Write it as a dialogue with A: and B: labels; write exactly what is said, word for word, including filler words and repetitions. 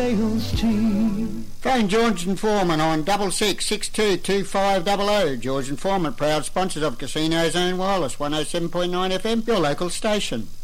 A: Phone George and Foreman on double six six two two five double oh. George and Foreman, proud sponsors of Casino Zone Wireless, one oh seven point nine F M, your local station.